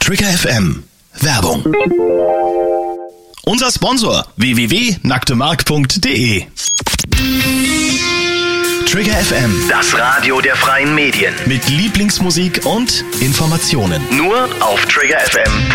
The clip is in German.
Trigger FM. Werbung. Unser Sponsor www.nacktemark.de. Trigger FM. Das Radio der freien Medien. Mit Lieblingsmusik und Informationen. Nur auf triggerfm.de.